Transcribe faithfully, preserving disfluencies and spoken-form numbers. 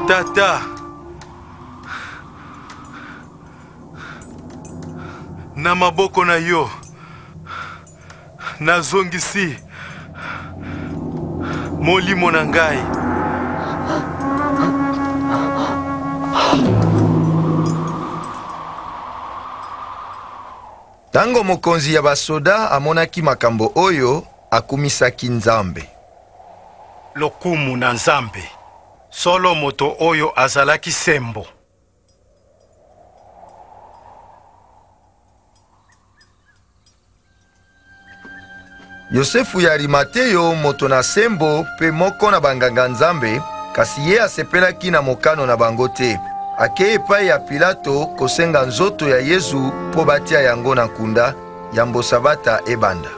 Tata, na maboko na yo nazongisi molimo na ngai. Tango mokonzi ya basoda amonaki makambo oyo, akumisaki Nzambe. Lokumu na Nzambe, solo moto oyo azalaki sembo. Yosefu ya Arimateyo, moto na sembo pe moko na banganga Nzambe, kasi ye asepelaki na mokano na bango te. Ake epai ya Pilato kosenga nzoto ya Yesu po batia yango na nkunda ya mbosabata ebanda.